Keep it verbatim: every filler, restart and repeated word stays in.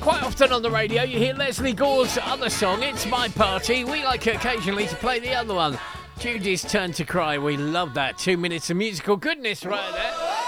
Quite often on the radio you hear Leslie Gore's other song, It's My Party. We like occasionally to play the other one, Judy's Turn to Cry. We love that. Two minutes of musical goodness right there.